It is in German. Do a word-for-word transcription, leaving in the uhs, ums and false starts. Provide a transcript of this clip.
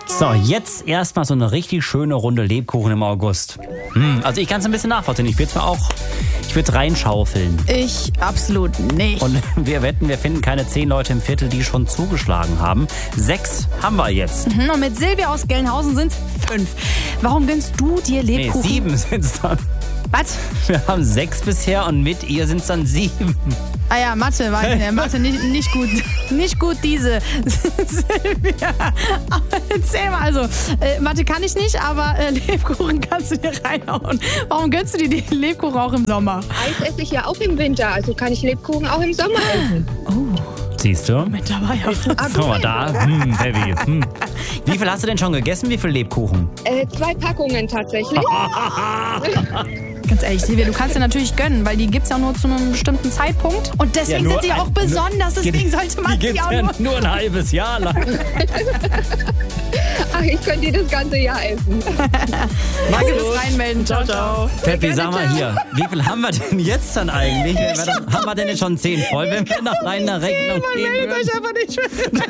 So, jetzt erstmal so eine richtig schöne Runde Lebkuchen im August. Hm, also ich kann es ein bisschen nachvollziehen. Ich würde zwar auch, ich würde reinschaufeln. Ich absolut nicht. Und wir wetten, wir finden keine zehn Leute im Viertel, die schon zugeschlagen haben. Sechs haben wir jetzt. Mhm, und mit Silvia aus Gelnhausen sind es fünf. Warum gönnst du dir Lebkuchen? Nee, sieben sind es dann. Was? Wir haben sechs bisher und mit ihr sind es dann sieben. Ah ja, Mathe, war äh, Mathe nicht, nicht gut. Nicht gut diese. Silvia. Aber erzähl mal, also, äh, Mathe kann ich nicht, aber äh, Lebkuchen kannst du dir reinhauen. Warum gönnst du dir die Lebkuchen auch im Sommer? Eis esse ich ja auch im Winter, also kann ich Lebkuchen auch im Sommer essen. Oh. Siehst du? Mit dabei. Ah, Guck mal da. Hm, heavy. Hm. Wie viel hast du denn schon gegessen? Wie viel Lebkuchen? Äh, zwei Packungen tatsächlich. Ganz ehrlich, Silvia, du kannst dir natürlich gönnen, weil die gibt es ja nur zu einem bestimmten Zeitpunkt. Und deswegen Ja, nur sind sie ein- auch besonders. nur- Deswegen sollte man Die sie gibt's auch ja nur... nur ein halbes Jahr lang. Ach, ich könnte die das ganze Jahr essen. Danke fürs Reinmelden. Ciao, ciao. Peppi, sag mal hier, wie viel haben wir denn jetzt dann eigentlich? Haben wir denn jetzt schon zehn voll, wenn wir nach deiner Rechnung Man gehen meldet würden? euch einfach nicht mehr.